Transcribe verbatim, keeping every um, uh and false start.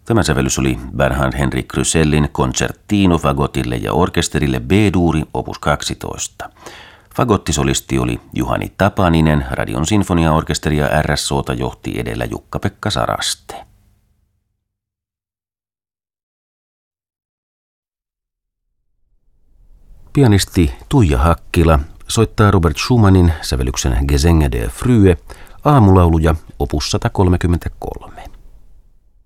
Tämä sävellys oli Bernhard Henrik Krusellin Concertino fagotille ja orkesterille B-duuri opus kaksitoista. Fagottisolisti oli Juhani Tapaninen, Radion sinfoniaorkesteri ja R S O:ta johti edellä Jukka-Pekka Saraste. Pianisti Tuija Hakkila soittaa Robert Schumannin sävellyksen Gesänge der Frühe, aamulauluja opus sata kolmekymmentäkolme.